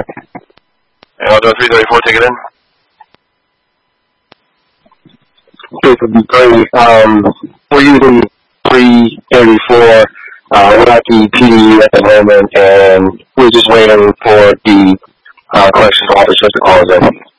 Aldo 334, take it in. This would be great. We're using 334. We're at the PDU at the moment, and we're just waiting for the corrections officer to call us in.